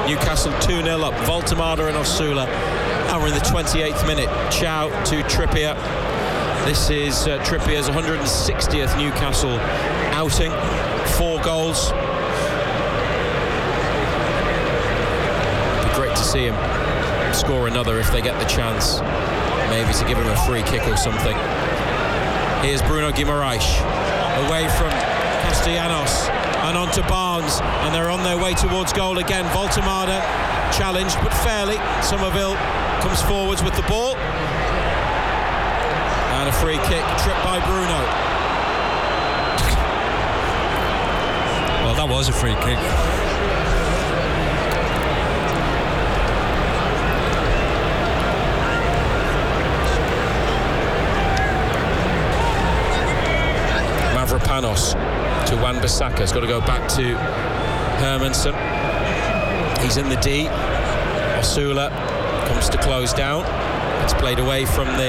Newcastle 2-0 up. Voltemada and Osula. And we're in the 28th minute. Chow to Trippier. This is Trippier's 160th Newcastle outing. 4 goals. It'd be great to see him score another if they get the chance. Maybe to give him a free kick or something. Here's Bruno Guimaraes. Away from Castellanos. And on to Barnes. And they're on their way towards goal again. Voltemada challenged, but fairly. Somerville comes forwards with the ball. And a free kick, tripped by Bruno. Well, that was a free kick. Mavropanos to Wan-Bissaka. Has got to go back to Hermansen. He's in the D. Osula comes to close down. It's played away from the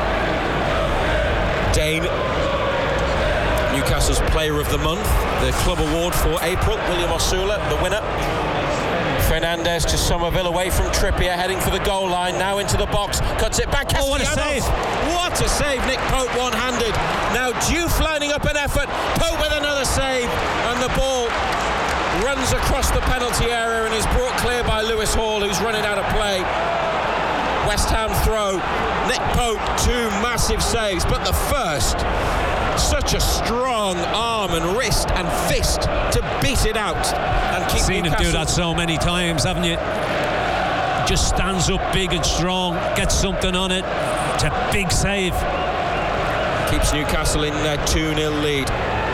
Dane. Newcastle's Player of the Month, the club award for April. William Osula, the winner. Fernandes to Somerville, away from Trippier, heading for the goal line, now into the box, cuts it back. Oh, what a save! What a save! Nick Pope one-handed. Now Diouf lining up an effort. Pope with another save, and the ball runs across the penalty area and is brought clear by Lewis Hall, who's running out of play. West Ham throw. Nick Pope, 2 massive saves, but the first, such a strong arm and wrist and fist to beat it out and keep seen Newcastle. him do that so many times, haven't you? Just stands up big and strong, gets something on it. It's a big save. Keeps Newcastle in their 2-0 lead.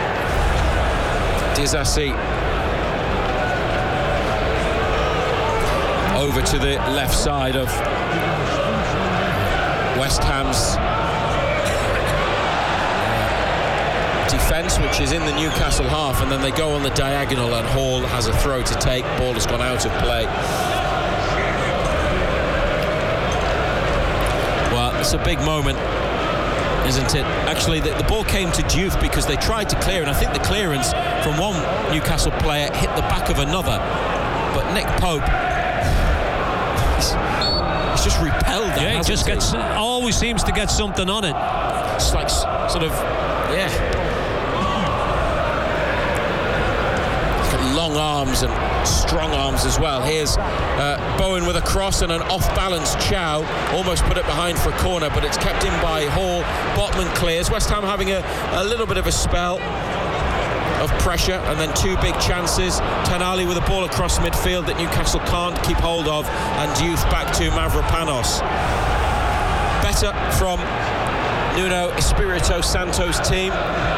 Disasi over to the left side of West Ham's defence, which is in the Newcastle half, and then they go on the diagonal and Hall has a throw to take. Ball has gone out of play. Well, it's a big moment, isn't it? Actually, the ball came to Diouf because they tried to clear, and I think the clearance from one Newcastle player hit the back of another, but Nick Pope, he's just repelled that. Yeah, he just always seems to get something on it. It's like sort of, yeah, long arms and strong arms as well. Here's Bowen with a cross and an off-balance Chow. Almost put it behind for a corner, but it's kept in by Hall. Botman clears. West Ham having a little bit of a spell of pressure, and then 2 big chances. Tonali with a ball across midfield that Newcastle can't keep hold of, and Diouf back to Mavropanos. Better from Nuno Espirito Santo's team,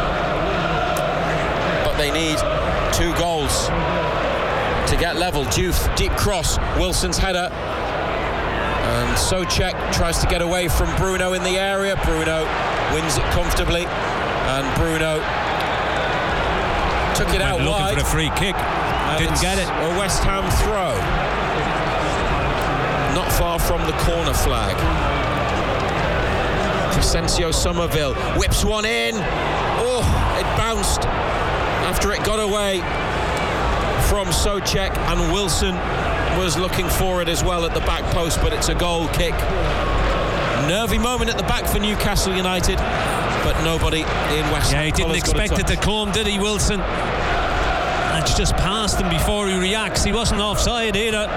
but they need 2 goals to get level. Diouf, deep cross, Wilson's header, and Souček tries to get away from Bruno in the area. Bruno wins it comfortably, and Bruno took it out looking wide for a free kick, didn't get it. A West Ham throw, not far from the corner flag. Crescencio Somerville whips one in. Oh, it bounced after it got away from Souček, and Wilson was looking for it as well at the back post, but it's a goal kick. Nervy moment at the back for Newcastle United, but nobody in West Ham. Yeah, he didn't expect it to come, did he, Wilson? And it's just past him before he reacts. He wasn't offside either.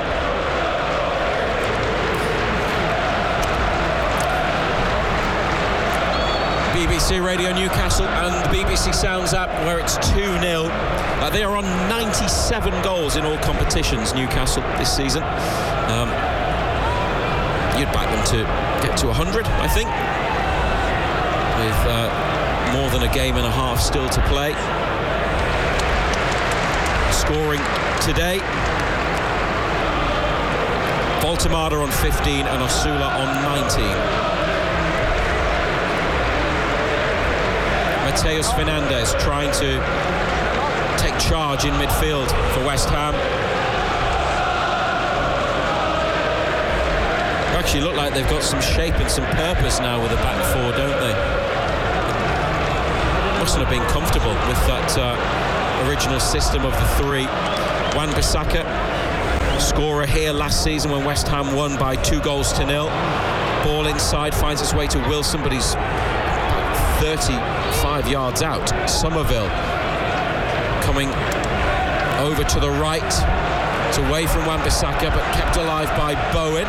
BBC Radio Newcastle and the BBC Sounds app, where it's 2-0. They are on 97 goals in all competitions, Newcastle, this season. You'd back them to get to 100, I think, with more than a game and a half still to play. Scoring today: Voltemada on 15 and Osula on 19. Mateus Fernandes trying to take charge in midfield for West Ham. They actually look like they've got some shape and some purpose now with the back 4, don't they? Mustn't have been comfortable with that original system of the 3. Wan-Bissaka scorer here last season when West Ham won by 2-0. Ball inside, finds its way to Wilson, but he's 35 yards out. Somerville coming over to the right. It's away from Wan-Bissaka, but kept alive by Bowen.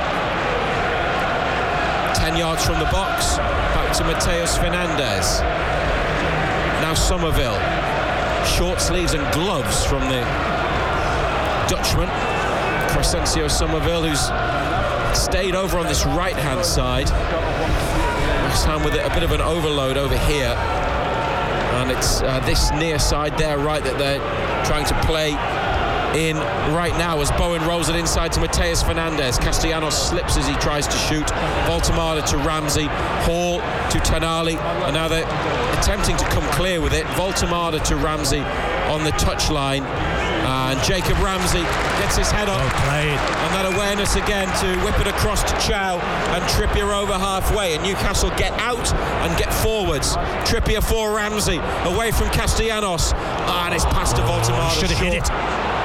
10 yards from the box, back to Mateus Fernandes. Now Somerville. Short sleeves and gloves from the Dutchman, Crescencio Somerville, who's stayed over on this right-hand side. West Ham with a bit of an overload over here. And it's this near side there, right, that they're trying to play in right now as Bowen rolls it inside to Mateus Fernandes. Castellanos slips as he tries to shoot. Voltemada to Ramsey. Hall to Tonali. And now they're attempting to come clear with it. Voltemada to Ramsey on the touchline. And Jacob Ramsey gets his head up. Well played. And that awareness again to whip it across to Chow and Trippier over halfway. And Newcastle get out and get forwards. Trippier for Ramsey. Away from Castellanos. And it's past to Voltemada. Should have hit it.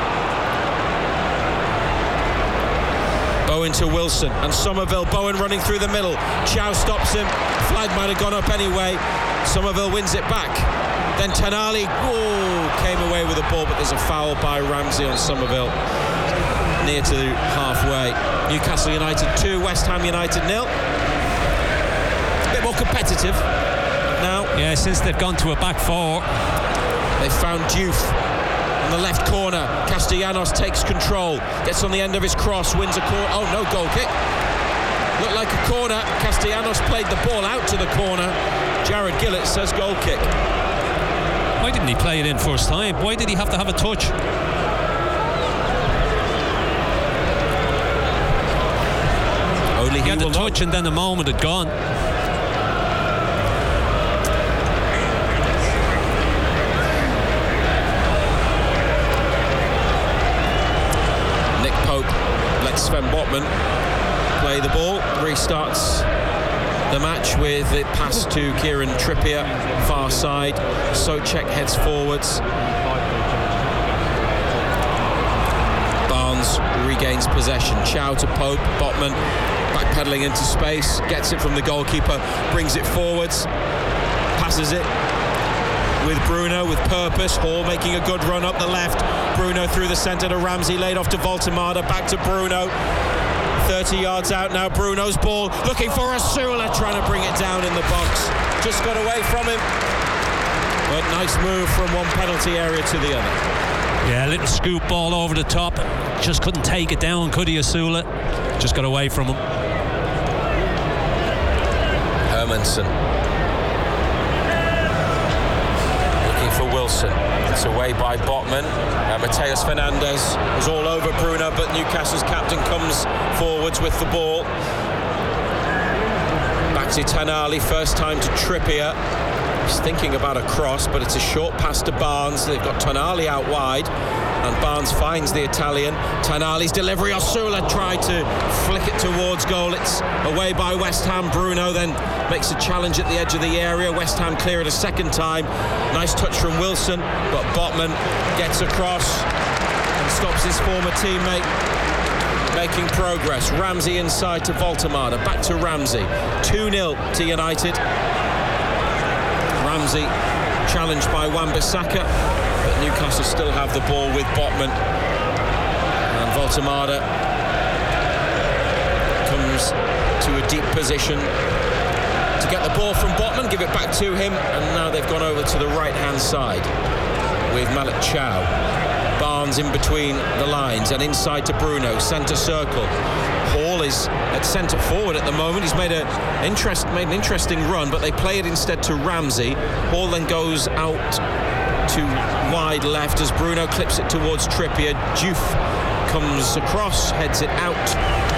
Bowen to Wilson and Somerville. Bowen running through the middle. Chow stops him. Flag might have gone up anyway. Somerville wins it back. Then Tonali came away with the ball, but there's a foul by Ramsey on Somerville near to halfway. Newcastle United 2, West Ham United 0. A bit more competitive now. Yeah, since they've gone to a back four. They found Diouf on the left corner. Castellanos takes control, gets on the end of his cross, wins a corner. Oh, no goal kick. Looked like a corner. Castellanos played the ball out to the corner. Jared Gillett says goal kick. Why didn't he play it in first time? Why did he have to have a touch? Only he had the touch and then the moment had gone. Nick Pope lets Sven Botman play the ball, restarts the match with it pass to Kieran Trippier, far side. Souček heads forwards. Barnes regains possession. Chow to Pope. Botman backpedaling into space, gets it from the goalkeeper, brings it forwards, passes it with Bruno with purpose. Hall making a good run up the left. Bruno through the centre to Ramsey, laid off to Voltemada, back to Bruno. 30 yards out now, Bruno's ball, looking for Asula, trying to bring it down in the box. Just got away from him. But nice move from one penalty area to the other. Yeah, a little scoop ball over the top. Just couldn't take it down, could he, Asula? Just got away from him. Hermansen. Looking for Wilson. It's away by Botman. Mateus Fernandes was all over Bruno, but Newcastle's captain comes forwards with the ball. Back to Tonali, first time to Trippier. He's thinking about a cross, but it's a short pass to Barnes. They've got Tonali out wide, and Barnes finds the Italian. Tonali's delivery, Asula tried to flick it towards goal. It's away by West Ham. Bruno then makes a challenge at the edge of the area. West Ham clear it a second time. Nice touch from Wilson, but Botman gets across and stops his former teammate making progress. Ramsey inside to Voltemada, back to Ramsey. 2-0 to United. Ramsey challenged by Wan-Bissaka, but Newcastle still have the ball with Botman. And Voltemada comes to a deep position to get the ball from Botman, give it back to him, and now they've gone over to the right-hand side with Malik Chow. Barnes in between the lines and inside to Bruno, centre circle. Hall is at centre forward at the moment. He's made an interesting run, but they play it instead to Ramsey. Hall then goes out to wide left as Bruno clips it towards Trippier. Diouf comes across, heads it out.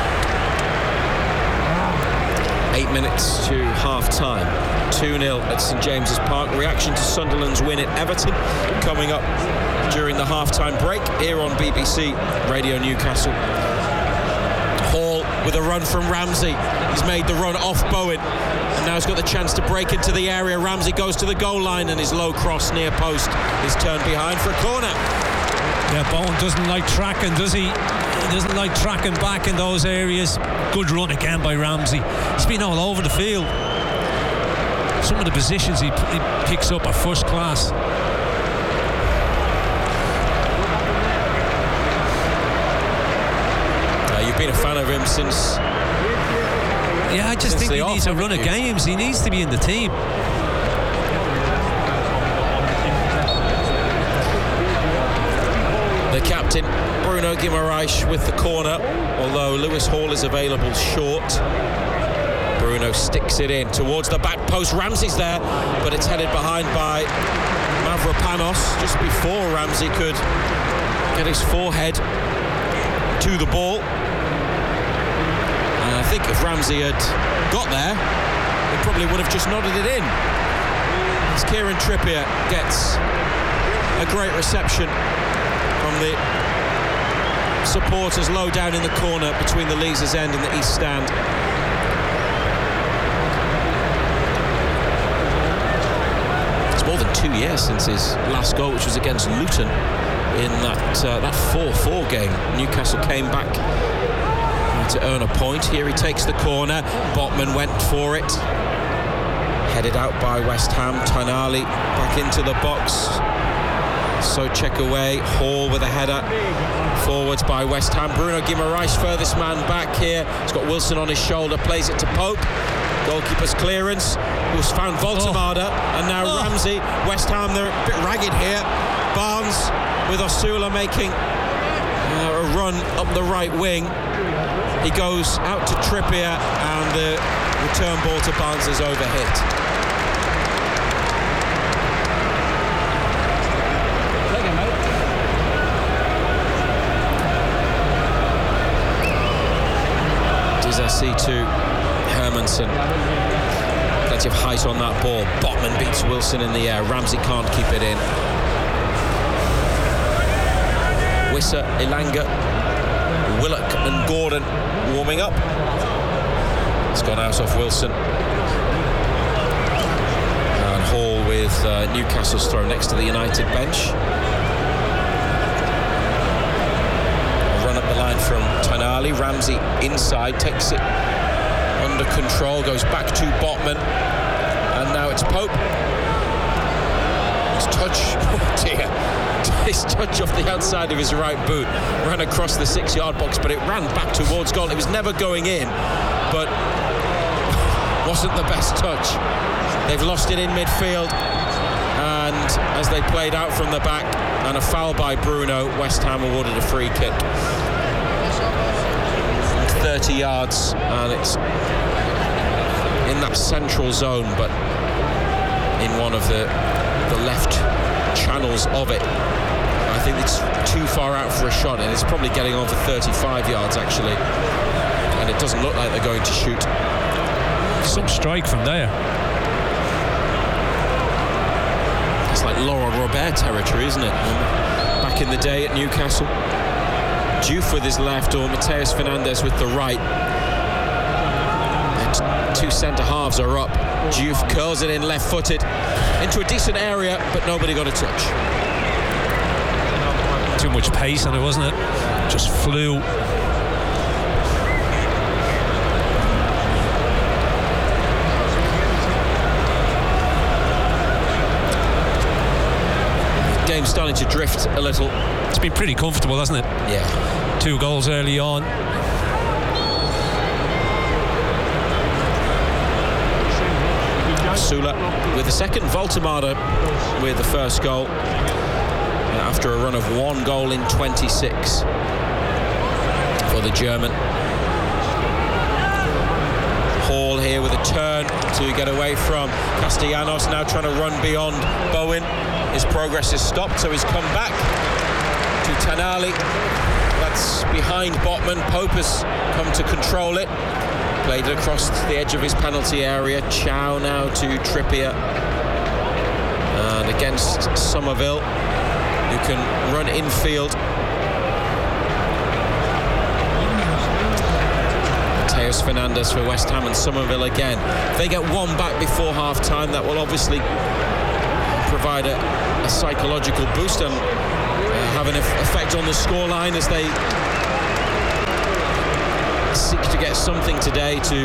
8 minutes to half-time. 2-0 at St James's Park. Reaction to Sunderland's win at Everton coming up during the half-time break here on BBC Radio Newcastle. Hall with a run from Ramsey. He's made the run off Bowen and now he's got the chance to break into the area. Ramsey goes to the goal line and his low cross near post is turned behind for a corner. Yeah, Bowen doesn't like tracking, does he? doesn't like tracking back in those areas. Good run again by Ramsey. He's been all over the field. Some of the positions he picks up are first class. You've been a fan of him since... Yeah, I just think he needs a run of games. He needs to be in the team. The captain, Bruno Guimaraes, with the corner, although Lewis Hall is available short. Bruno sticks it in towards the back post. Ramsey's there, but it's headed behind by Mavropanos just before Ramsey could get his forehead to the ball. And I think if Ramsey had got there, he probably would have just nodded it in. As Kieran Trippier gets a great reception from the supporters low down in the corner between the Leazes End and the East Stand. It's more than 2 years since his last goal, which was against Luton in that 4-4 game. Newcastle came back to earn a point. Here he takes the corner. Botman went for it. Headed out by West Ham. Tonali back into the box. So check away. Hall with a header. Forwards by West Ham. Bruno Guimaraes, furthest man back here. He's got Wilson on his shoulder. Plays it to Pope. Goalkeeper's clearance. Who's found Voltemada. And now Ramsey. West Ham, they're a bit ragged here. Barnes with Osula making a run up the right wing. He goes out to Trippier, and the return ball to Barnes is overhit. Disasi to Hermansen. Plenty of height on that ball. Botman beats Wilson in the air. Ramsey can't keep it in. Wissa, Elanga, Willock and Gordon warming up. It's gone out off Wilson. And Hall with Newcastle's throw next to the United bench. A run up the line from Tonali. Ramsey inside, takes it under control, goes back to Botman. And now it's Pope. His touch, oh dear. His touch off the outside of his right boot ran across the 6-yard box, but it ran back towards goal. It was never going in, but wasn't the best touch. They've lost it in midfield, and as they played out from the back, and a foul by Bruno, West Ham awarded a free kick. 30 yards, and it's in that central zone, but in one of the left channels of it. I think it's too far out for a shot, and it's probably getting on for 35 yards actually, and it doesn't look like they're going to shoot. Some strike from there. It's like Laurent Robert territory, isn't it? Back in the day at Newcastle. Diouf with his left, or Mateus Fernandes with the right. And two centre-halves are up. Diouf curls it in left-footed into a decent area, but nobody got a touch. Too much pace on it, wasn't it? Just flew. Game's starting to drift a little. It's been pretty comfortable, hasn't it? Yeah. 2 goals early on. Sula with the second. Voltemada with the first goal. After a run of 1 goal in 26 for the German. Hall here with a turn to get away from Castellanos, now trying to run beyond Bowen. His progress is stopped, so he's come back to Tonali. That's behind Botman. Pope has come to control it. Played it across the edge of his penalty area. Chow now to Trippier. And against Somerville, who can run infield. Mateus Fernandes for West Ham, and Somerville again. If they get one back before half-time, that will obviously provide a psychological boost and have an effect on the scoreline as they seek to get something today to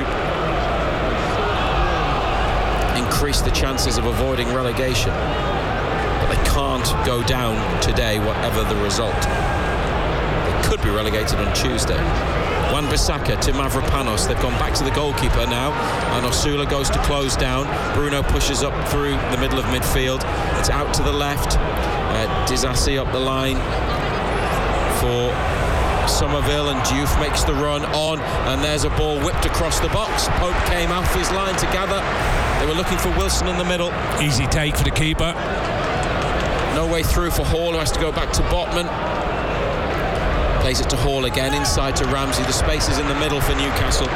increase the chances of avoiding relegation. But they can't go down today, whatever the result. They could be relegated on Tuesday. Wan-Bissaka to Mavropanos. They've gone back to the goalkeeper now, and Osula goes to close down. Bruno pushes up through the middle of midfield. It's out to the left. Disasi up the line for Somerville, and Diouf makes the run on, and there's a ball whipped across the box. Pope came off his line to gather. They were looking for Wilson in the middle. Easy take for the keeper. No way through for Hall, who has to go back to Botman. Plays it to Hall again, inside to Ramsey. The space is in the middle for Newcastle.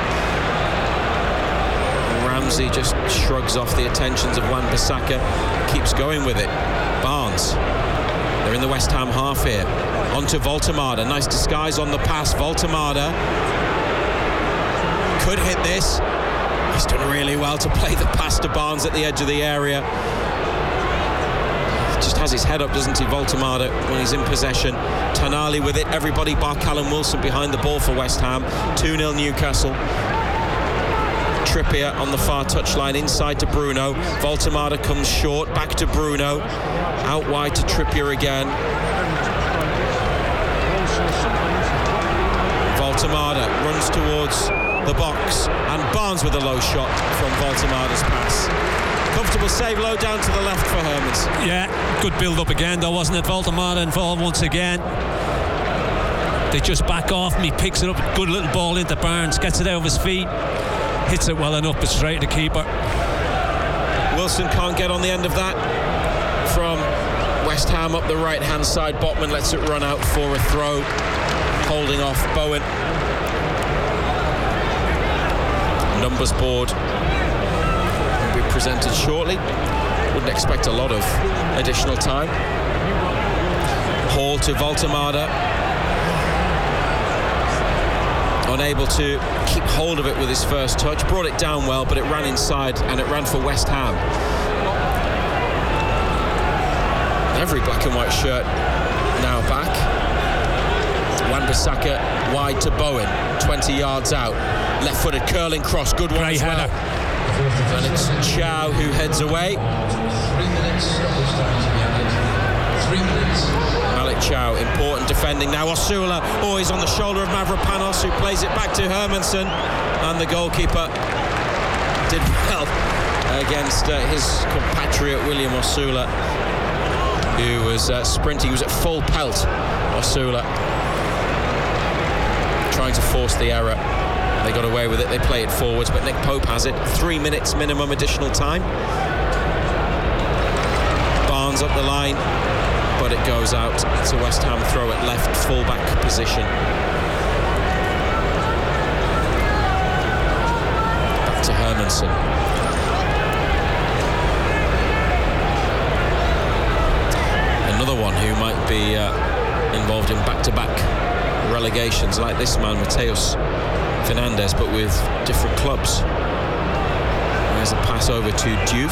Ramsey just shrugs off the attentions of Wan-Bissaka, keeps going with it. Barnes. They're in the West Ham half here. On to Voltemada. Nice disguise on the pass. Voltemada could hit this. He's done really well to play the pass to Barnes at the edge of the area. Just has his head up, doesn't he, Voltemada, when he's in possession. Tonali with it. Everybody bar Callum Wilson behind the ball for West Ham. 2-0 Newcastle. Trippier on the far touchline, inside to Bruno. Voltemada comes short, back to Bruno. Out wide to Trippier again. Voltemada runs towards the box, and Barnes with a low shot from Voltemada's pass. Comfortable save low down to the left for Hermansen. Yeah, good build-up again, though, wasn't it? Voltemada involved once again. They just back off him. He picks it up. Good little ball into Barnes. Gets it out of his feet. Hits it well enough, but straight to the keeper. Wilson can't get on the end of that. From West Ham up the right-hand side, Botman lets it run out for a throw. Holding off Bowen. Numbers board will be presented shortly. Wouldn't expect a lot of additional time. Hall to Voltemada. Unable to keep hold of it with his first touch. Brought it down well, but it ran inside, and it ran for West Ham. Every black and white shirt now back. Wan-Bissaka wide to Bowen, 20 yards out. Left-footed curling cross, good one as well. And it's Chow who heads away. Malik Chow, important defending now. Osula, always on the shoulder of Mavropanos, who plays it back to Hermansen, and the goalkeeper did well against his compatriot William Osula, who was sprinting. He was at full pelt. Osula trying to force the error. They got away with it. They play it forwards, but Nick Pope has it. 3 minutes minimum additional time. Barnes up the line, but it goes out. It's a West Ham throw at left full-back position. Back to Hermansen. Another one who might be involved in back-to-back relegations, like this man, Mateus Fernandes, but with different clubs. There's a pass over to Diouf.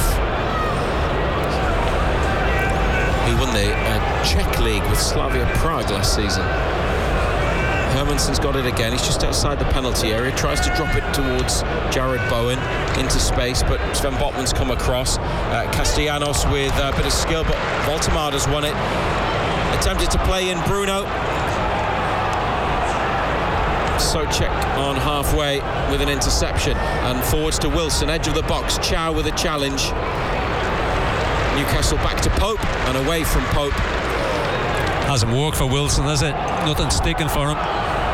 He won the Czech League with Slavia Prague last season. Hermansen's got it again. He's just outside the penalty area. Tries to drop it towards Jared Bowen into space, but Sven Botman's come across. Castellanos with a bit of skill, but Voltemada's won it. Attempted to play in Bruno. Souček on halfway with an interception, and forwards to Wilson, edge of the box. Chow with a challenge. Newcastle back to Pope, and away from Pope. Hasn't worked for Wilson, has it? Nothing sticking for him.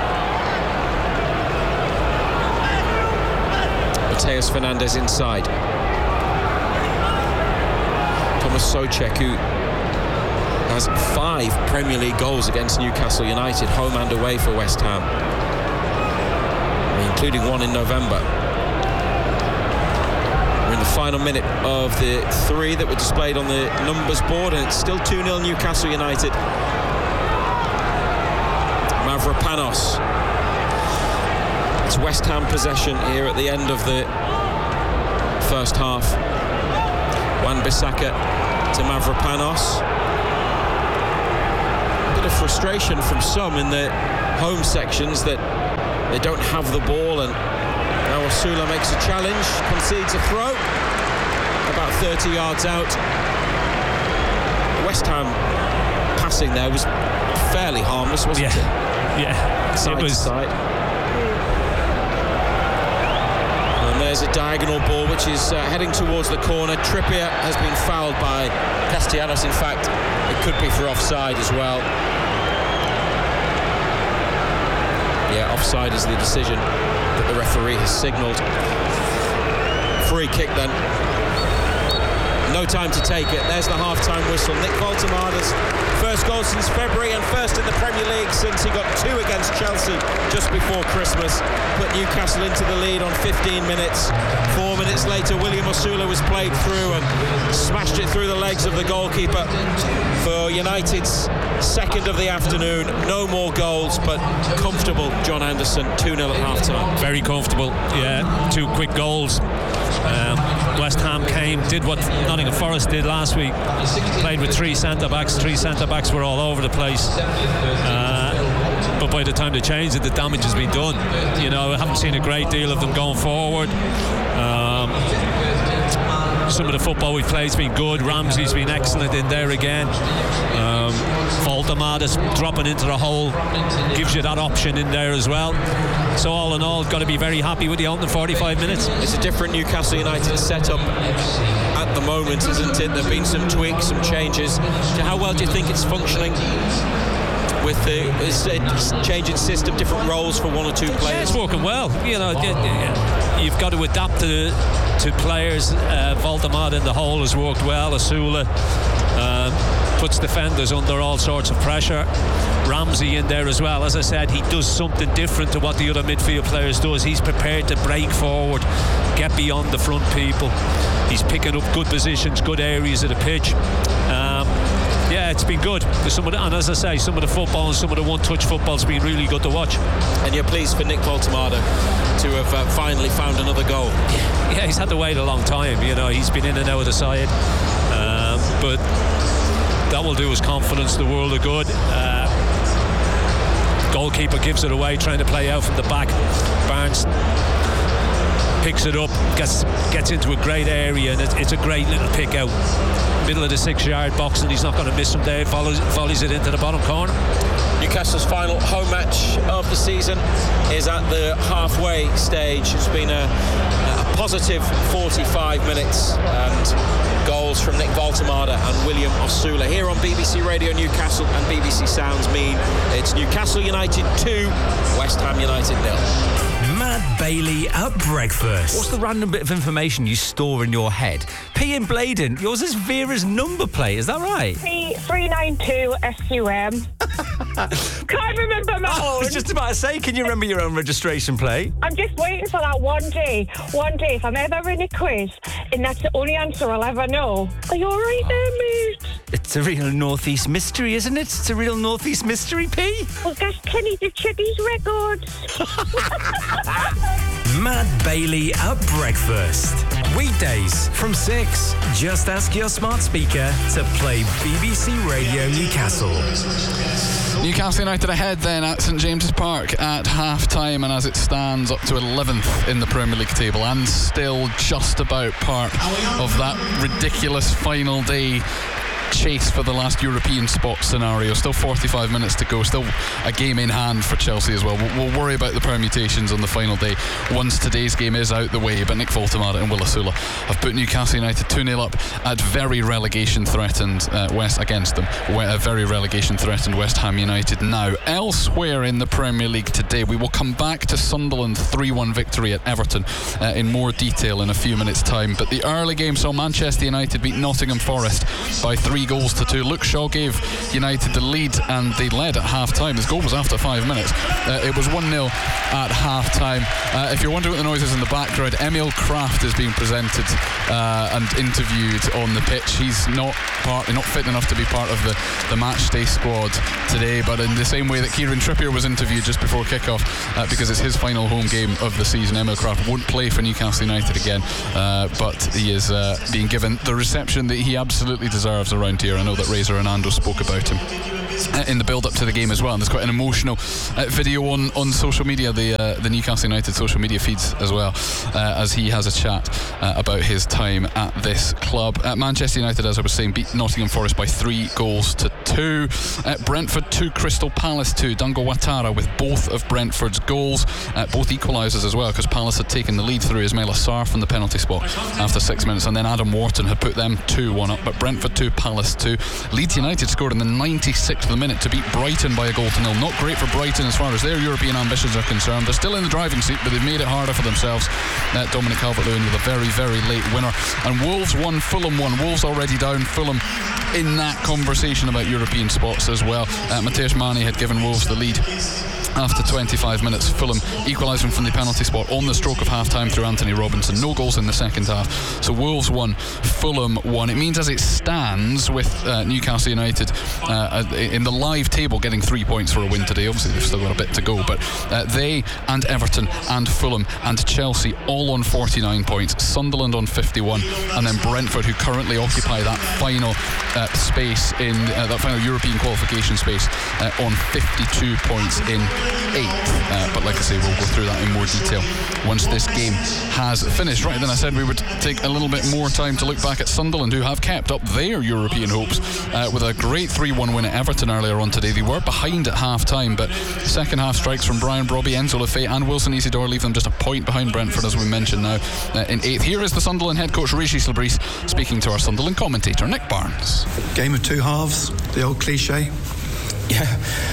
Mateus Fernandes inside. Thomas Souček, who has 5 Premier League goals against Newcastle United, home and away for West Ham, including one in November. We're in the final minute of the 3 that were displayed on the numbers board, and it's still 2-0 Newcastle United. Mavropanos. It's West Ham possession here at the end of the first half. Wan-Bissaka to Mavropanos. A bit of frustration from some in the home sections that They don't have the ball, and now Osula makes a challenge, concedes a throw about 30 yards out. West Ham passing there was fairly harmless, wasn't it? Yeah, side it was. To side. And there's a diagonal ball which is heading towards the corner. Trippier has been fouled by Castellanos. In fact, it could be for offside as well. Yeah, offside is the decision that the referee has signalled. Free kick then. No time to take it. There's the half-time whistle. Nick Voltemada's first goal since February, and first in the Premier League since he got 2 against Chelsea just before Christmas. Put Newcastle into the lead on 15 minutes. 4 minutes later, William Osula was played through and smashed it through the legs of the goalkeeper for United's second of the afternoon. No more goals, but comfortable. John Anderson, 2-0 at half-time. Very comfortable. Yeah, 2 quick goals. West Ham did what Nottingham Forest did last week. Played with 3 centre-backs. 3 centre-backs were all over the place. But by the time they changed it, the damage has been done. You know, I haven't seen a great deal of them going forward. Some of the football we've played has been good. Ramsey's been excellent in there again. Voltemada's dropping into the hole gives you that option in there as well. So all in all, got to be very happy with the opening 45 minutes. It's a different Newcastle United setup at the moment, isn't it? There have been some tweaks, some changes. How well do you think it's functioning with the changing system, different roles for 1 or 2 players? Yeah, it's working well. You know, you've got to adapt to players. Voltemada in the hole has worked well. Osula puts defenders under all sorts of pressure. Ramsey in there as well. As I said, he does something different to what the other midfield players does. He's prepared to break forward, get beyond the front people. He's picking up good positions, good areas of the pitch. Yeah, it's been good. And as I say, some of the football and some of the one-touch football's been really good to watch. And you're pleased for Nick Voltemada to have finally found another goal? Yeah, he's had to wait a long time. You know, he's been in and out of the side. But that will do his confidence the world of good. Goalkeeper gives it away, trying to play out from the back. Barnes picks it up, gets into a great area, and it's a great little pick out. Middle of the 6-yard box, and he's not going to miss from there. Volleys it into the bottom corner. Newcastle's final home match of the season is at the halfway stage. It's been a positive 45 minutes, and goals from Nick Voltemada and William Osula here on BBC Radio Newcastle and BBC Sounds mean it's Newcastle United 2, West Ham United 0. Matt Bailey at breakfast. What's the random bit of information you store in your head? P in Bladen, yours is Vera's number plate, is that right? P392SUM. Can't remember my own. I was just about to say, can you remember your own registration plate? I'm just waiting for that one day, if I'm ever in a quiz, and that's the only answer I'll ever know. Are you all right there, mate? It's a real Northeast mystery, isn't it? It's a real Northeast mystery, P. Well, that's Kenny the Chippies records. Matt Bailey at breakfast. Weekdays from 6. Just ask your smart speaker to play BBC Radio Newcastle. Newcastle United ahead then at St James's Park at half-time, and as it stands up to 11th in the Premier League table, and still just about part of that ridiculous final day chase for the last European spot scenario. Still 45 minutes to go, still a game in hand for Chelsea as well. We'll worry about the permutations on the final day once today's game is out the way, but Nick Voltemada and Will Osula have put Newcastle United 2-0 up at very relegation threatened West Ham United now. Elsewhere in the Premier League today, we will come back to Sunderland's 3-1 victory at Everton in more detail in a few minutes time, but the early game saw Manchester United beat Nottingham Forest by 3-2. Luke Shaw gave United the lead, and they led at half-time. His goal was after 5 minutes. It was 1-0 at half-time. If you're wondering what the noise is in the background, Emil Kraft is being presented and interviewed on the pitch. He's not fit enough to be part of the match day squad today, but in the same way that Kieran Trippier was interviewed just before kick-off because it's his final home game of the season, Emil Kraft won't play for Newcastle United again, but he is being given the reception that he absolutely deserves around here. I know that Razor and Ando spoke about him. in the build-up to the game as well. And there's quite an emotional video on social media, the Newcastle United social media feeds as well, as he has a chat about his time at this club. Manchester United, as I was saying, beat Nottingham Forest by 3-2. Brentford 2, Crystal Palace 2. Dango Ouattara with both of Brentford's goals, both equalisers as well, because Palace had taken the lead through Ismaila Sarr from the penalty spot after 6 minutes, and then Adam Wharton had put them 2-1 up. But Brentford 2, Palace 2. Leeds United scored in the 96th of the minute to beat Brighton by 1-0. Not great for Brighton as far as their European ambitions are concerned. They're still in the driving seat, but they've made it harder for themselves. Dominic Calvert-Lewin with a very, very late winner. And Wolves 1, Fulham 1. Wolves already down, Fulham in that conversation about European spots as well. Mateusz Mane had given Wolves the lead after 25 minutes. Fulham equalising from the penalty spot on the stroke of half-time through Anthony Robinson. No goals in the second half. So Wolves 1, Fulham 1. It means, as it stands, with Newcastle United in the live table getting 3 points for a win today. Obviously they've still got a bit to go, but they and Everton and Fulham and Chelsea all on 49 points, Sunderland on 51, and then Brentford, who currently occupy that final space in that final European qualification space, on 52 points in 8th. But like I say, we'll go through that in more detail once this game has finished. Right then, I said we would take a little bit more time to look back at Sunderland, who have kept up their European hopes with a great 3-1 win at Everton earlier on today. They were behind at half-time, but second half strikes from Brian Brobby, Enzo Lefebvre and Wilson Isidore leave them just a point behind Brentford, as we mentioned, now in 8th. Here is the Sunderland head coach Régis Le Bris speaking to our Sunderland commentator Nick Barnes. Game of two halves, the old cliche. Yeah,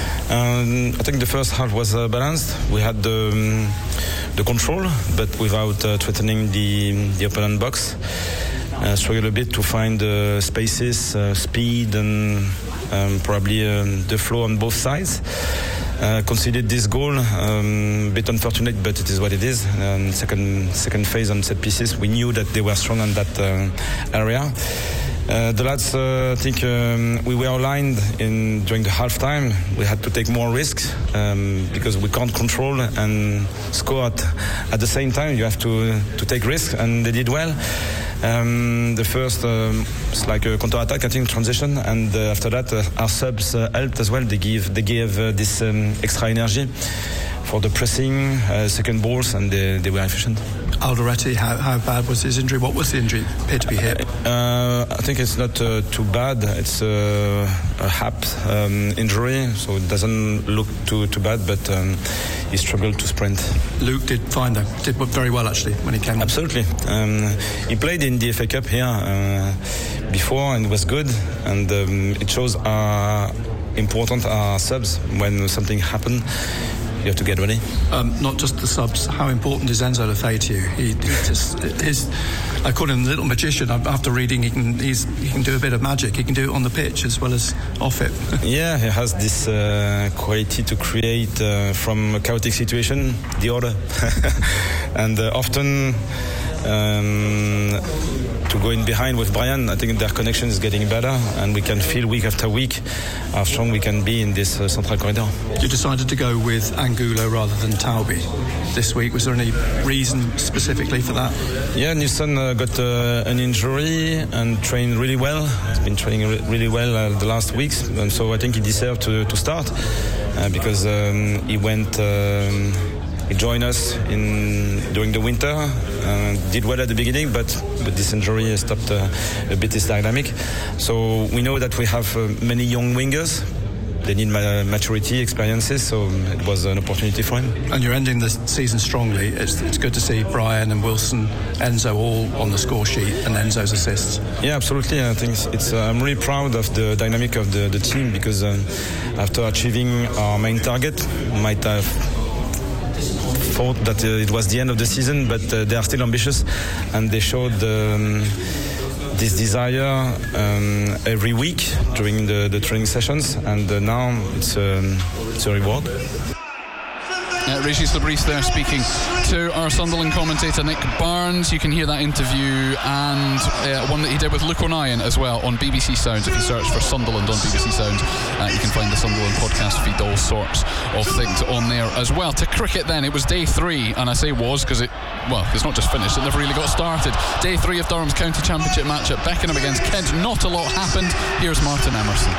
I think the first half was balanced. We had the control, but without threatening the opponent box. Struggled a bit to find spaces, speed, and probably the flow on both sides. Conceded this goal, a bit unfortunate, but it is what it is. Second phase on set pieces, we knew that they were strong on that area. The lads, I think we were aligned during the half-time. We had to take more risks because we can't control and score at the same time. You have to take risks, and they did well. The first, it's like a counter-attack, I think, transition, and after that, our subs helped as well. They gave this extra energy for the pressing, second balls, and they were efficient. Alderete, how bad was his injury? What was the injury? Appeared to be hip. I think it's not too bad. It's a hap injury, so it doesn't look too bad, but he struggled to sprint. Luke did fine though. Did very well actually when he came. Absolutely. He played in the FA Cup here before and was good, and it shows how important our subs when something happened. You have to get ready. Not just the subs. How important is Enzo Lefebvre to you? He just I call him the little magician. After reading, he can do a bit of magic. He can do it on the pitch as well as off it. Yeah, he has this quality to create from a chaotic situation the order, and often. To go in behind with Brian, I think their connection is getting better, and we can feel week after week how strong we can be in this central corridor. You decided to go with Angulo rather than Taubi this week. Was there any reason specifically for that? Yeah, Nilsson got an injury and trained really well. He's been training really well the last weeks, and so I think he deserved to start because he went. He joined us during the winter, did well at the beginning, but this injury stopped a bit his dynamic. So we know that we have many young wingers. They need maturity, experiences, so it was an opportunity for him. And you're ending the season strongly. It's good to see Brian and Wilson, Enzo all on the score sheet, and Enzo's assists. Yeah, absolutely. I think I'm really proud of the dynamic of the team, because after achieving our main target, might have thought that it was the end of the season, but they are still ambitious, and they showed this desire every week during the training sessions, and now it's a reward. Régis Le Bris there speaking to our Sunderland commentator Nick Barnes. You can hear that interview and one that he did with Luke O'Nien as well on BBC Sounds. If you search for Sunderland on BBC Sounds, you can find the Sunderland podcast feed, all sorts of things on there as well. To cricket then, it was day 3, and I say was because it's not just finished, it never really got started. Day 3 of Durham's County Championship match at Beckenham against Kent. Not a lot happened. Here's Martin Emerson.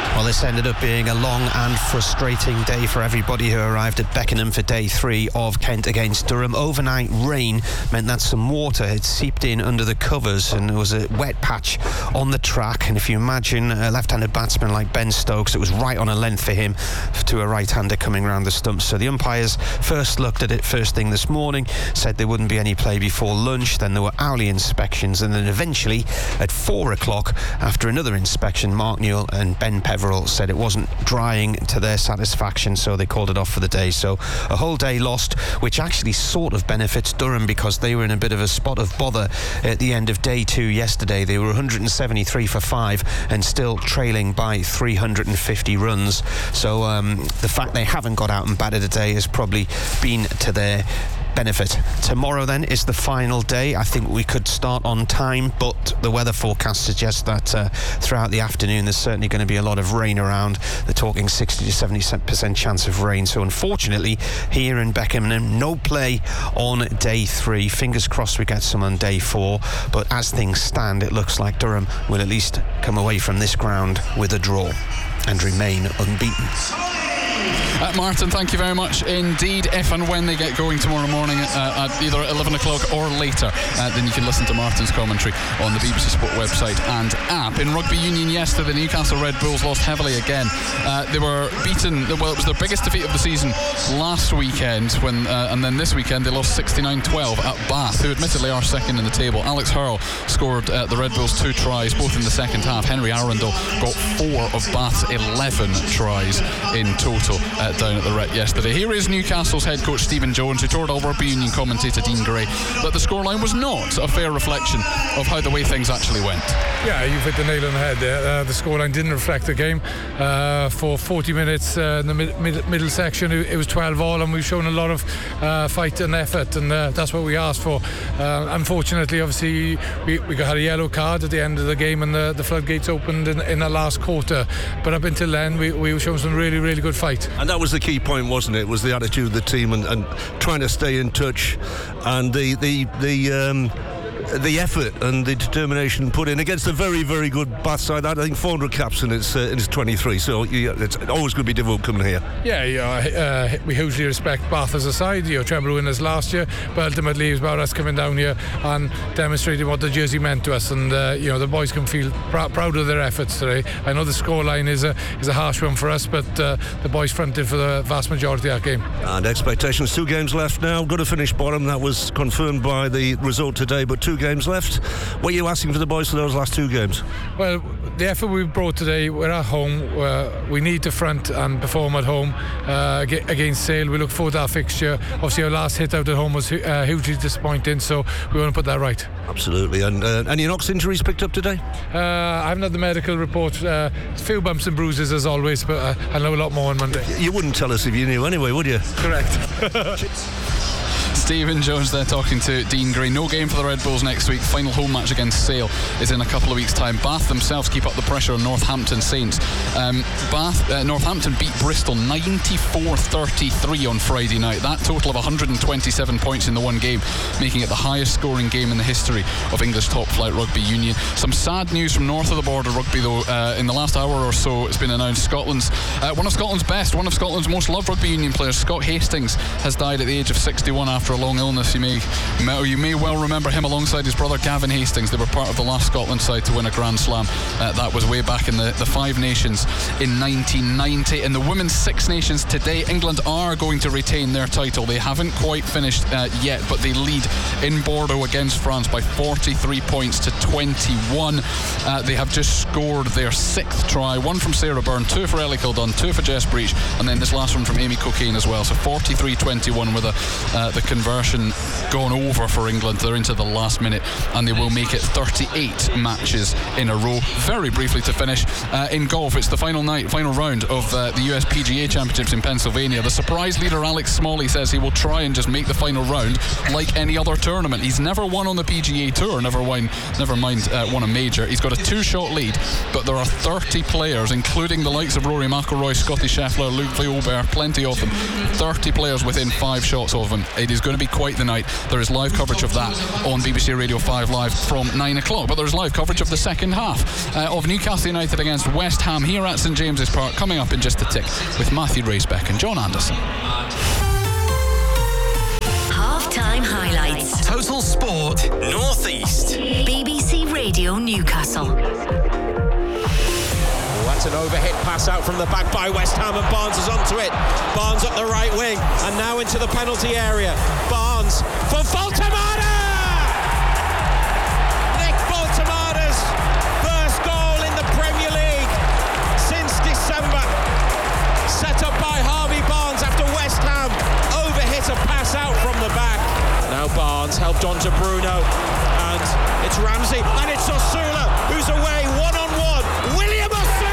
Well, this ended up being a long and frustrating day for everybody who arrived at Beckenham for day 3 of Kent against Durham. Overnight rain meant that some water had seeped in under the covers and there was a wet patch on the track. And if you imagine a left-handed batsman like Ben Stokes, it was right on a length for him to a right-hander coming round the stumps. So the umpires first looked at it first thing this morning, said there wouldn't be any play before lunch. Then there were hourly inspections, and then eventually at 4 o'clock, after another inspection, Mark Newell and Ben Peverell said it wasn't drying to their satisfaction, so they called it off for the day. So a whole day lost, which actually sort of benefits Durham because they were in a bit of a spot of bother at the end of day 2 yesterday. They were 173 for 5 and still trailing by 350 runs. So the fact they haven't got out and batted today has probably been to their benefit. Tomorrow then is the final day. I think we could start on time, but the weather forecast suggests that throughout the afternoon there's certainly going to be a lot of rain around. They're talking 60 to 70% chance of rain. So unfortunately here in Beckenham, no play on day 3. Fingers crossed we get some on day 4, but as things stand it looks like Durham will at least come away from this ground with a draw and remain unbeaten. Martin, thank you very much indeed. If and when they get going tomorrow morning at either 11 o'clock or later, then you can listen to Martin's commentary on the BBC Sport website and app. In rugby union yesterday, the Newcastle Red Bulls lost heavily again. They were beaten, well, it was their biggest defeat of the season last weekend, and then this weekend they lost 69-12 at Bath, who admittedly are second in the table. Alex Hurl scored the Red Bulls 2 tries, both in the second half. Henry Arundel got 4 of Bath's 11 tries in total down at the Rec yesterday. Here is Newcastle's head coach Stephen Jones, who told our rugby union commentator Dean Gray that the scoreline was not a fair reflection of how the way things actually went. Yeah, you've hit the nail on the head there. The scoreline didn't reflect the game. For 40 minutes in the middle section it was 12-all, and we've shown a lot of fight and effort, and that's what we asked for. Unfortunately, obviously we got a yellow card at the end of the game, and the floodgates opened in the last quarter, but up until then we were showing some really, really good fight. And that was the key point, wasn't it? Was the attitude of the team and trying to stay in touch, and the effort and the determination put in against a very, very good Bath side. I think 400 caps in its 23, so it's always going to be difficult coming here. Yeah, we hugely respect Bath as a side. Treble winners last year, but ultimately it was about us coming down here and demonstrating what the jersey meant to us, and the boys can feel proud of their efforts today. I know the scoreline is a harsh one for us, but the boys fronted for the vast majority of that game. And expectations, 2 games left now. Got to finish bottom. That was confirmed by the result today, but 2 games left. What are you asking for the boys for those last 2 games? Well, the effort we brought today, we're at home. We need to front and perform at home against Sale. We look forward to our fixture. Obviously our last hit out at home was hugely disappointing, so we want to put that right. Absolutely. And any knocks, injuries picked up today? I haven't had the medical report. A few bumps and bruises as always, but I'll know a lot more on Monday. You wouldn't tell us if you knew anyway, would you? Correct. Stephen Jones there talking to Dean Gray. No game for the Red Bulls next week. Final home match against Sale is in a couple of weeks' time. Bath themselves keep up the pressure on Northampton Saints. Northampton beat Bristol 94-33 on Friday night. That total of 127 points in the one game, making it the highest scoring game in the history of English top flight rugby union. Some sad news from north of the border rugby though. In the last hour or so it's been announced one of Scotland's best, one of Scotland's most loved rugby union players, Scott Hastings, has died at the age of 61 after a long illness. You may well remember him alongside his brother Gavin Hastings. They were part of the last Scotland side to win a Grand Slam. That was way back in the Five Nations in 1990. In the Women's Six Nations today, England are going to retain their title. They haven't quite finished yet, but they lead in Bordeaux against France by 43 points to 21. They have just scored their 6th try, 1 from Sarah Byrne, 2 for Ellie Kildun, 2 for Jess Breach, and then this last one from Amy Cocaine as well. So 43-21 with the conversion gone over for England. They're into the last minute and they will make it 38 matches in a row. Very briefly to finish, in golf it's the final round of the US PGA Championships in Pennsylvania. The surprise leader Alex Smalley says he will try and just make the final round like any other tournament. He's never won on the PGA Tour, never mind won a major. He's got a 2-shot lead, but there are 30 players, including the likes of Rory McIlroy, Scotty Scheffler, Luke Gilbert, plenty of them, 30 players within 5 shots of him. It is going going to be quite the night. There is live coverage of that on BBC Radio 5 Live from 9 o'clock. But there's live coverage of the second half of Newcastle United against West Ham here at St James's Park, coming up in just a tick with Matthew Racebeck and John Anderson. Half-time highlights. Total Sport North East. BBC Radio Newcastle. That's an overhit pass out from the back by West Ham, and Barnes is onto it. Barnes up the right wing and now into the penalty area. Barnes for Voltemada! Nick Voltemada's first goal in the Premier League since December. Set up by Harvey Barnes after West Ham overhit a pass out from the back. Now Barnes helped on to Bruno, and it's Ramsey, and it's Osula who's away one-on-one. William Osula!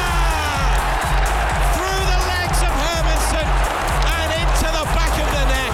Through the legs of Hermansen and into the back of the net.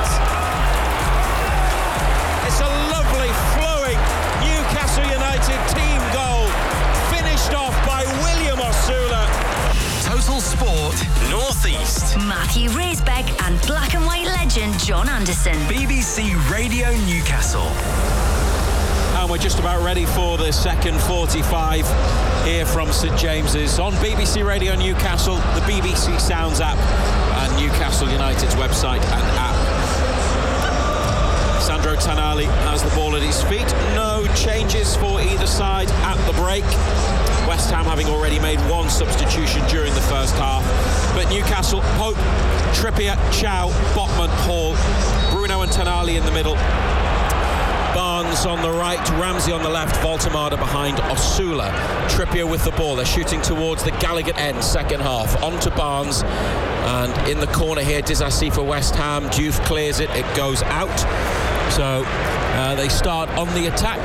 It's a lovely flowing Newcastle United team goal, finished off by William Osula. Total Sport North East. Matthew Racebeck and black and white legend John Anderson. BBC Radio Newcastle. And we're just about ready for the second 45 here from St James's on BBC Radio Newcastle, the BBC Sounds app and Newcastle United's website and app. Sandro Tonali has the ball at his feet. No changes for either side at the break. West Ham having already made one substitution during the first half. But Newcastle, Pope, Trippier, Chow, Botman, Hall, Bruno and Tonali in the middle. Barnes on the right, Ramsey on the left, Voltemada behind Osula. Trippier with the ball. They're shooting towards the Gallagher end, second half. On to Barnes. And in the corner here, Disasi for West Ham. Diouf clears it. It goes out. So they start on the attack.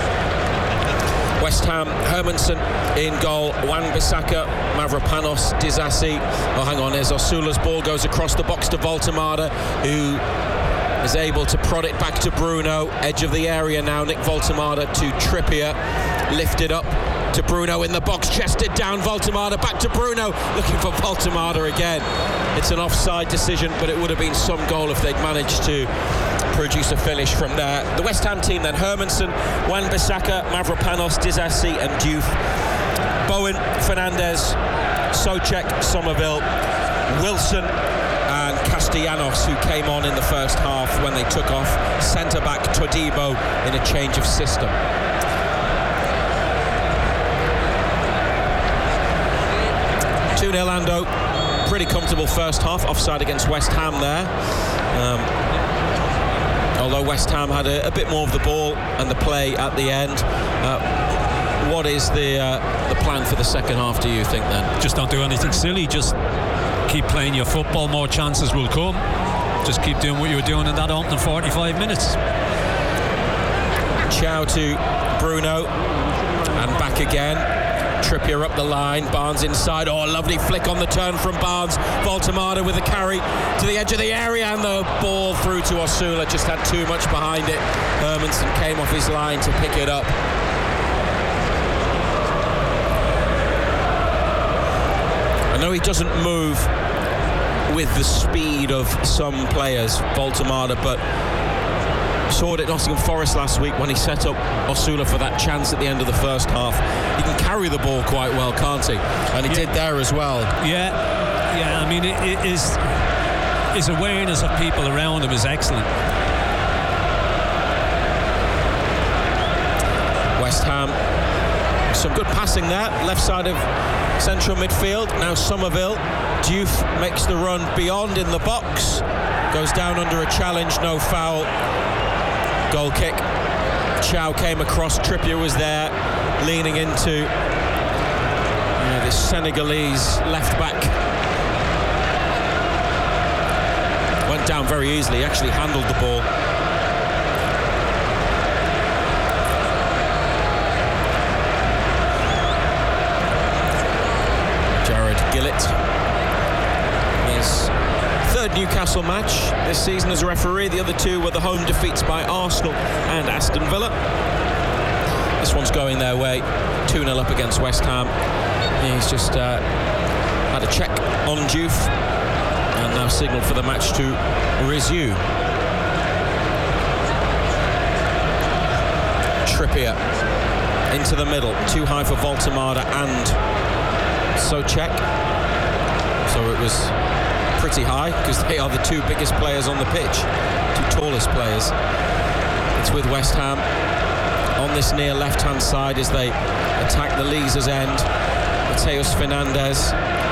West Ham, Hermansen in goal, Wan-Bissaka, Mavropanos, Disasi. Oh, hang on, there's Osula's ball, goes across the box to Voltemada, who is able to prod it back to Bruno. Edge of the area now, Nick Voltemada to Trippier. Lifted up to Bruno in the box, chested down, Voltemada back to Bruno, looking for Voltemada again. It's an offside decision, but it would have been some goal if they'd managed to produce a finish from there. The West Ham team then, Hermansen, Wan-Bissaka, Mavropanos, Disasi and Diouf. Bowen, Fernandez, Souček, Somerville, Wilson and Castellanos, who came on in the first half when they took off centre-back Todibo in a change of system. Ando, pretty comfortable first half, offside against West Ham there. Although West Ham had a bit more of the ball and the play at the end. What is the plan for the second half, do you think, then? Just don't do anything silly. Just keep playing your football. More chances will come. Just keep doing what you were doing in that opening 45 minutes. Chow to Bruno and back again. Trippier up the line, Barnes inside. Oh, a lovely flick on the turn from Barnes. Voltemada with a carry to the edge of the area, and the ball through to Osula. Just had too much behind it. Hermansen came off his line to pick it up. I know he doesn't move with the speed of some players, Voltemada, but saw it at Nottingham Forest last week when he set up Osula for that chance at the end of the first half. He can carry the ball quite well, can't he? And he did there as well. Yeah. I mean, his awareness of people around him is excellent. West Ham, some good passing there, left side of central midfield. Now Somerville. Diouf makes the run beyond in the box, goes down under a challenge, no foul. Goal kick. Chow came across, Trippier was there, leaning into this Senegalese left back. Went down very easily, he actually handled the ball. Jared Gillett. His third Newcastle match this season as a referee. The other two were the home defeats by Arsenal and Aston Villa. This one's going their way, 2-0 up against West Ham. He's just had a check on Diouf and now signalled for the match to resume. Trippier into the middle, too high for Voltemada and Souček. So it was pretty high because they are the two biggest players on the pitch, two tallest players. It's with West Ham on this near left-hand side as they attack the Leazes end. Mateus Fernandes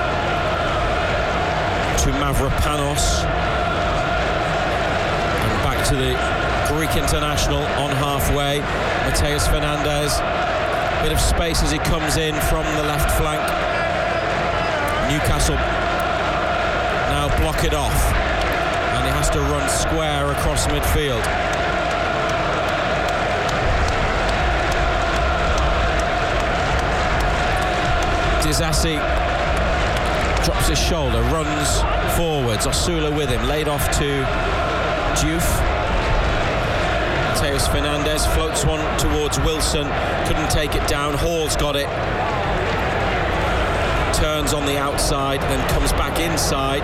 to Mavropanos, and back to the Greek international on halfway. Mateus Fernandes, bit of space as he comes in from the left flank. Newcastle now block it off, and he has to run square across midfield. Disasi drops his shoulder, runs forwards. Osula with him, laid off to Diouf. Mateus Fernandes floats one towards Wilson, couldn't take it down. Hall's got it, turns on the outside, then comes back inside.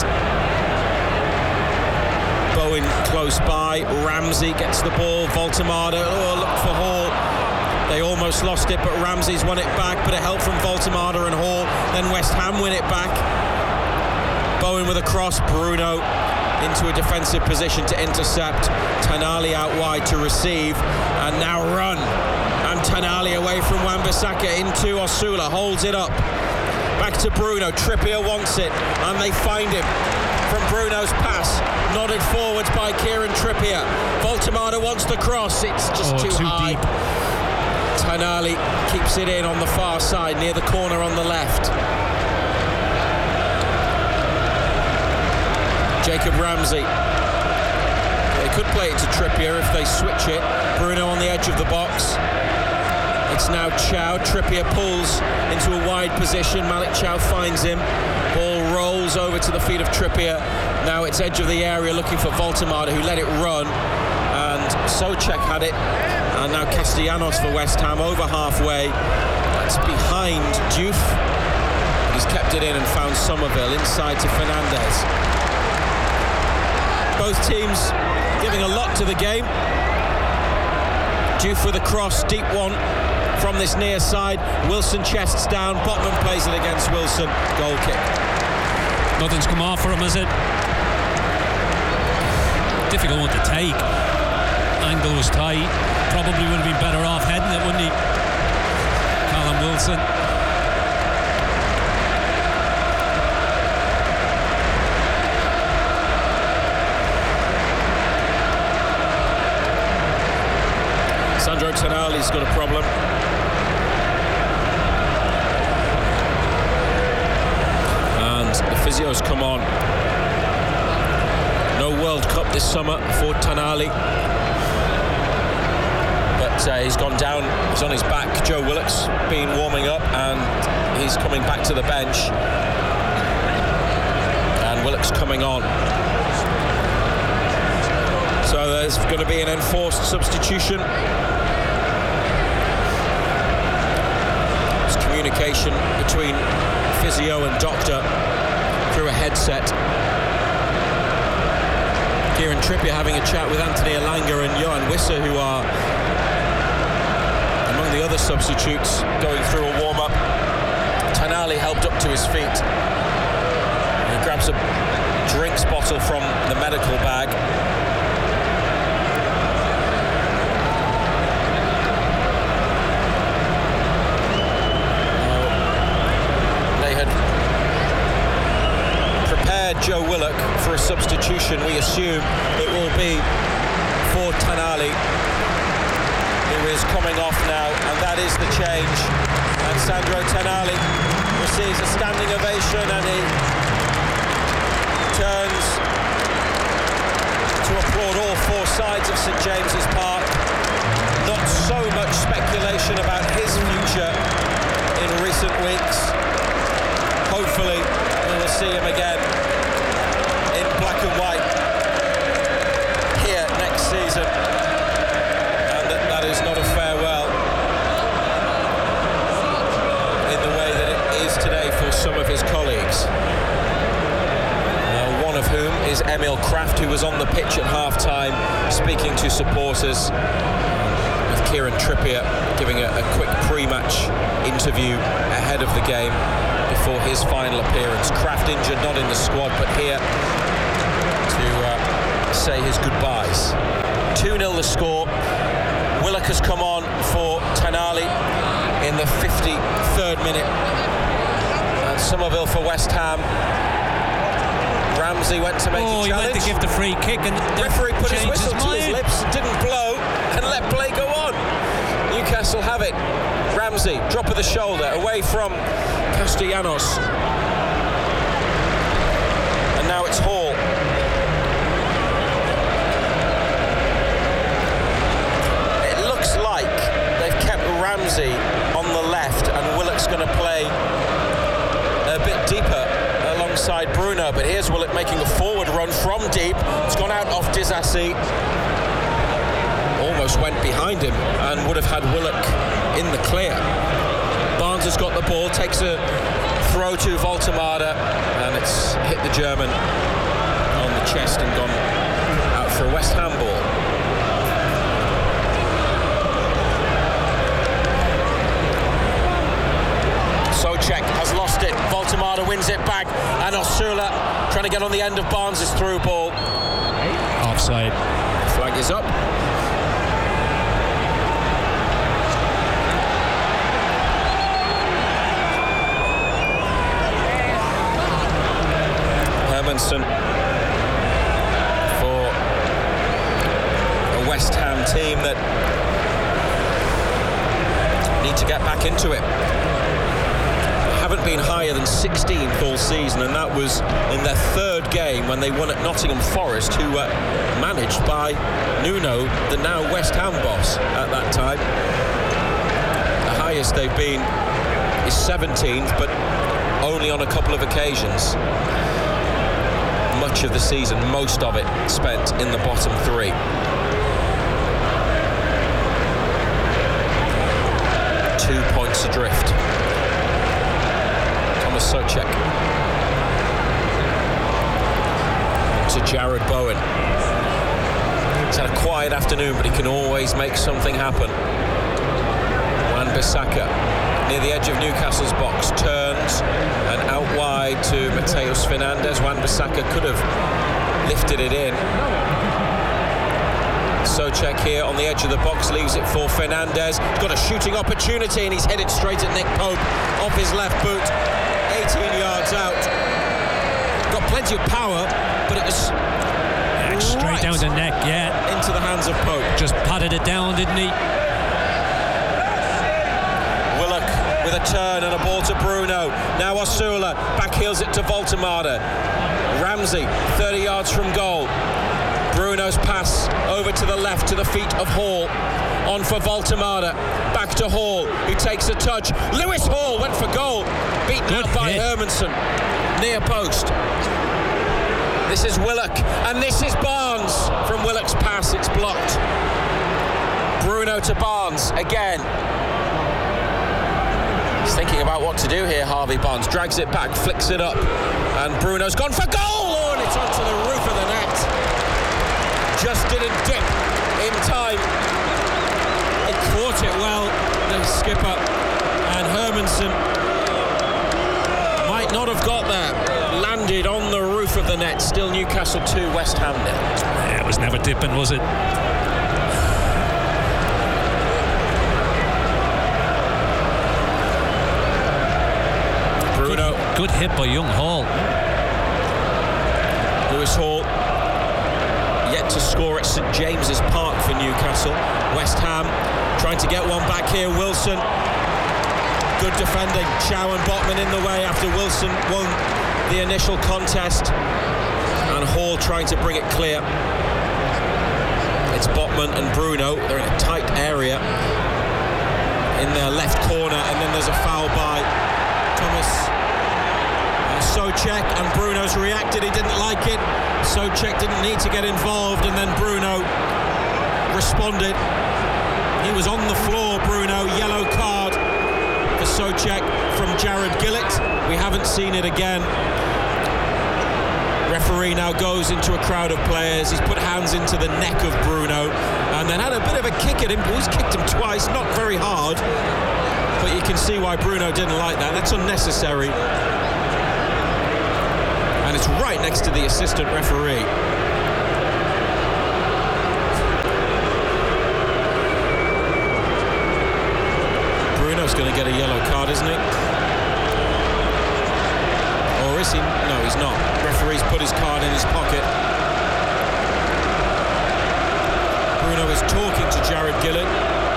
Bowen close by, Ramsey gets the ball, Voltemada, look for Hall. They almost lost it, but Ramsey's won it back, but a help from Voltemada and Hall. Then West Ham win it back. Bowen with a cross, Bruno into a defensive position to intercept. Tonali out wide to receive, and now run. And Tonali away from Wan-Bissaka into Osula, holds it up. Back to Bruno, Trippier wants it, and they find him from Bruno's pass. Nodded forwards by Kieran Trippier. Voltemada wants the cross, it's just too high. Deep. Tonali keeps it in on the far side, near the corner on the left. Jacob Ramsey. They could play it to Trippier if they switch it. Bruno on the edge of the box. It's now Chow. Trippier pulls into a wide position. Malik Chow finds him. Ball rolls over to the feet of Trippier. Now it's edge of the area looking for Voltemada, who let it run. And Souček had it. And now Castellanos for West Ham over halfway. That's behind Diouf. He's kept it in and found Somerville inside to Fernandes. Both teams giving a lot to the game. Diouf with a cross, deep one from this near side. Wilson chests down, Botman plays it against Wilson. Goal kick. Nothing's come off for him, is it? Difficult one to take. Angle was tight. Probably would have been better off heading it, wouldn't he? Callum Wilson. Sandro Tonali's got a problem. And the physios come on. No World Cup this summer for Tonali. He's gone down, he's on his back. Joe Willock's been warming up and he's coming back to the bench. And Willock's coming on. So there's going to be an enforced substitution. There's communication between physio and doctor through a headset. Kieran Trippier having a chat with Anthony Elanga and Johan Wissa, who are among the other substitutes going through a warm-up. Tonali helped up to his feet. He grabs a drinks bottle from the medical bag. They had prepared Joe Willock for a substitution. We assume it will be for Tonali, who is coming off now, and that is the change. And Sandro Tonali receives a standing ovation, and he turns to applaud all four sides of St James's Park. Not so much speculation about his future in recent weeks. Hopefully we will see him again in black and white here next season. That is not a farewell in the way that it is today for some of his colleagues. One of whom is Emil Kraft, who was on the pitch at half-time speaking to supporters, with Kieran Trippier giving a quick pre-match interview ahead of the game before his final appearance. Kraft injured, not in the squad, but here to say his goodbyes. 2-0 the score. Willock has come on for Tonali in the 53rd minute. And Somerville for West Ham. Ramsey went to make a challenge. He went to give the free kick and the referee put his whistle to his lips, didn't blow, and let play go on. Newcastle have it. Ramsey, drop of the shoulder, away from Castellanos. And now it's Hall. It looks like they've kept Ramsey on the left, and Willock's going to play a bit deeper alongside Bruno, but here's Willock making a forward run from deep. It's gone out off Disasi. Almost went behind him and would have had Willock in the clear. Barnes has got the ball, takes a throw to Voltemada, and it's hit the German on the chest and gone out for a West Ham ball. Souček has lost it. Voltemada wins it back, and Osula trying to get on the end of Barnes' through ball. Offside. Flag is up. Hermansen for a West Ham team that need to get back into it. Haven't been higher than 16th all season, and that was in their third game when they won at Nottingham Forest, who were managed by Nuno, the now West Ham boss at that time. The highest they've been is 17th, but only on a couple of occasions. Much of the season, most of it spent in the bottom three. Two points adrift. Souček to Jared Bowen. He's had a quiet afternoon, but he can always make something happen. Wan-Bissaka near the edge of Newcastle's box, turns and out wide to Mateus Fernandes. Wan-Bissaka could have lifted it in. Souček here on the edge of the box, leaves it for Fernandes. He's got a shooting opportunity and he's headed straight at Nick Pope off his left boot. 18 yards out. Got plenty of power, but it was straight down the neck, into the hands of Pope. Just patted it down, didn't he? Willock with a turn and a ball to Bruno. Now Osula backheels it to Voltemada. Ramsey 30 yards from goal. Bruno's pass over to the left to the feet of Hall. On for Voltemada, back to Hall, who takes a touch. Lewis Hall went for goal, beaten out by Hermansen, near post. This is Willock, and this is Barnes. From Willock's pass, it's blocked. Bruno to Barnes again. He's thinking about what to do here, Harvey Barnes. Drags it back, flicks it up, and Bruno's gone for goal! Oh, and it's onto the roof of the net. Just didn't dip in time. Caught it well, the skipper, and Hermansen might not have got there. Landed on the roof of the net. Still Newcastle 2, West Ham 0. Yeah, it was never dipping, was it? Bruno. Good hit by young Hall. Lewis Hall yet to score at St James's Park for Newcastle. West Ham trying to get one back here. Wilson, good defending. Chow and Botman in the way after Wilson won the initial contest, and Hall trying to bring it clear. It's Botman and Bruno. They're in a tight area in their left corner, and then there's a foul by Thomas Souček, and Bruno's reacted. He didn't like it. Souček didn't need to get involved, and then Bruno responded. He was on the floor, Bruno. Yellow card for Souček from Jared Gillett. We haven't seen it again. Referee now goes into a crowd of players. He's put hands into the neck of Bruno, and then had a bit of of a kick at him. He's kicked him twice, not very hard. But you can see why Bruno didn't like that. That's unnecessary. And it's right next to the assistant referee. Bruno's going to get a yellow card, isn't he? Or is he? No, he's not. Referee's put his card in his pocket. Bruno is talking to Jared Gillett.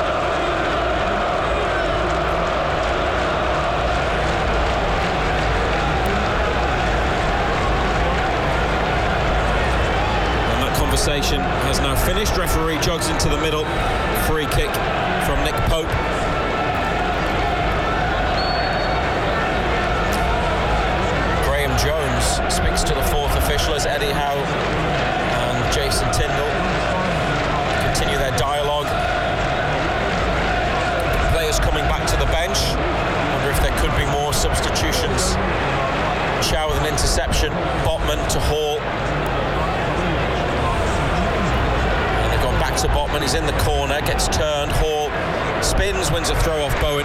And that conversation has now finished. Referee jogs into the middle. Free kick from Nick Pope. Graham Jones speaks to the fourth official as Eddie Howe and Jason Tyndall continue their dialogue. Players coming back to the bench. Wonder if there could be more substitutions. Chow with an interception. Botman to Hall. And they've gone back to Botman. He's in the corner. Gets turned. Hall spins. Wins a throw off Bowen.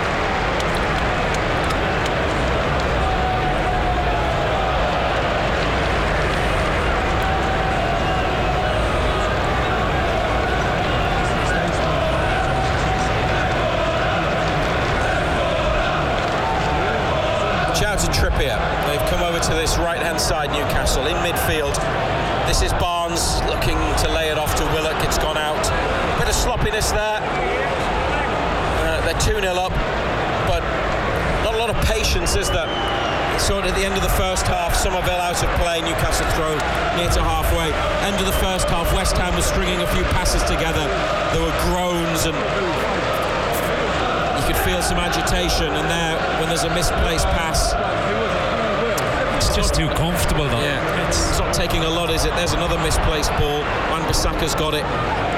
To Trippier. They've come over to this right-hand side, Newcastle, in midfield. This is Barnes looking to lay it off to Willock. It's gone out. Bit of sloppiness there. They're 2-0 up, but not a lot of patience, is there? Sort of at the end of the first half, Somerville out of play, Newcastle throw near to halfway. End of the first half, West Ham was stringing a few passes together. There were groans and you could feel some agitation, and there, when there's a misplaced pass, it's just too comfortable though. Yeah, it's not taking a lot, is it? There's another misplaced ball. Wan-Bissaka's got it.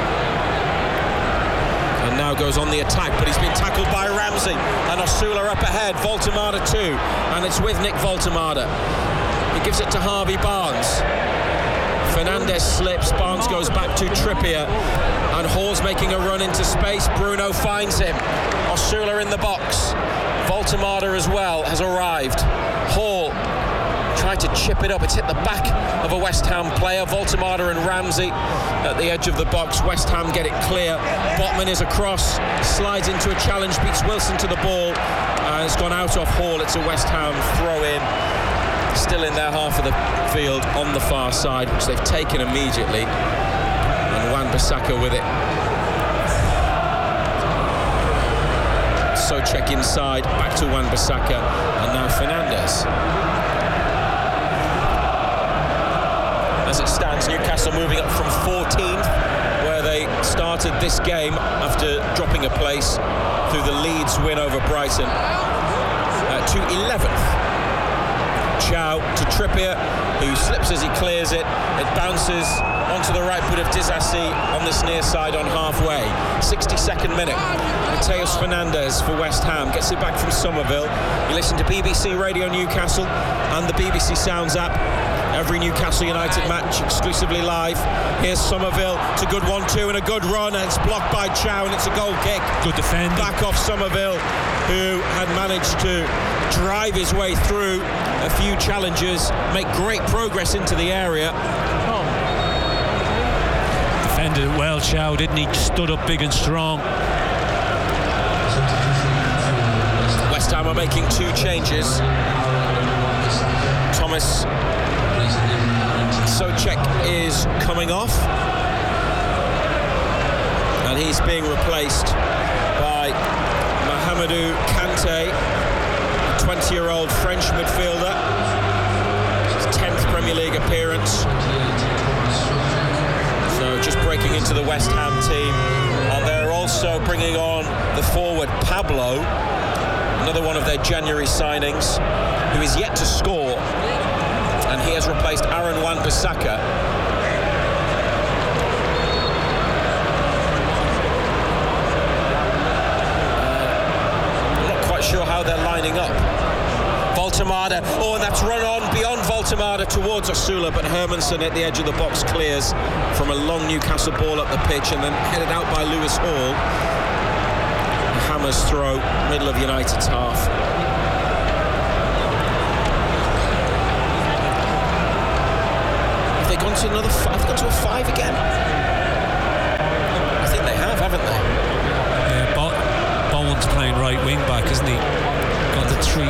And now goes on the attack, but he's been tackled by Ramsey. And Osula up ahead, Voltemada too. And it's with Nick Voltemada. He gives it to Harvey Barnes. Fernandez slips, Barnes goes back to Trippier, and Hall's making a run into space. Bruno finds him. Osula in the box. Voltemada as well has arrived. Hall tried to chip it up. It's hit the back of a West Ham player. Voltemada and Ramsey at the edge of the box. West Ham get it clear. Botman is across, slides into a challenge, beats Wilson to the ball, and it's gone out off Hall. It's a West Ham throw-in. Still in their half of the field on the far side, which they've taken immediately. And Wan-Bissaka with it. Souček inside, back to Wan-Bissaka, and now Fernandez. As it stands, Newcastle moving up from 14th, where they started this game after dropping a place through the Leeds win over Brighton, to 11th. Chow to Trippier, who slips as he clears it. It bounces onto the right foot of Disasi on this near side on halfway. 62nd minute. Mateus Fernandez for West Ham gets it back from Somerville. You listen to BBC Radio Newcastle and the BBC Sounds app. Every Newcastle United match exclusively live. Here's Somerville. It's a good 1-2 and a good run, and it's blocked by Chow, and it's a goal kick. Good defending. Back off Somerville, who had managed to drive his way through a few challenges, make great progress into the area. Defended it well, Chow, didn't he? Stood up big and strong. West Ham are making two changes. Thomas Souček is coming off, and he's being replaced by Mahamadou Kanté, a 20-year-old French midfielder. His 10th Premier League appearance. So just breaking into the West Ham team. And they're also bringing on the forward Pablo, another one of their January signings, who is yet to score. And he has replaced Aaron Wan-Bissaka. I'm not quite sure how they're lining up. Voltemada, and that's run on beyond Voltemada. Tamada towards Osula, but Hermansen at the edge of the box clears from a long Newcastle ball up the pitch and then headed out by Lewis Hall. Hammers throw, middle of United's half. Have they gone to another 5? Have they gone to a 5 again?